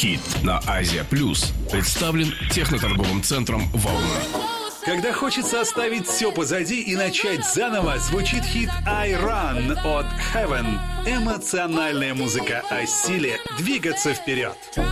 Хит на Азия Плюс представлен техноторговым центром «Волна». Когда хочется оставить все позади и начать заново, звучит хит «I Run» от Heaven. Эмоциональная музыка о силе двигаться вперед.